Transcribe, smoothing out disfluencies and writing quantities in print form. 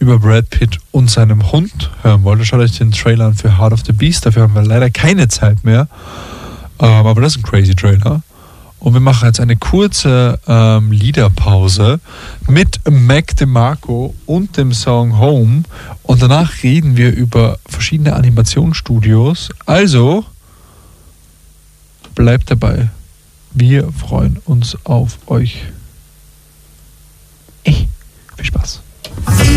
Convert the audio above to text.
über Brad Pitt und seinem Hund hören wollt, schaut euch den Trailer an für Heart of the Beast. Dafür haben wir leider keine Zeit mehr. Aber das ist ein crazy Trailer. Und wir machen jetzt eine kurze Liederpause mit Mac DeMarco und dem Song Home. Und danach reden wir über verschiedene Animationsstudios. Also bleibt dabei. Wir freuen uns auf euch. Viel Spaß.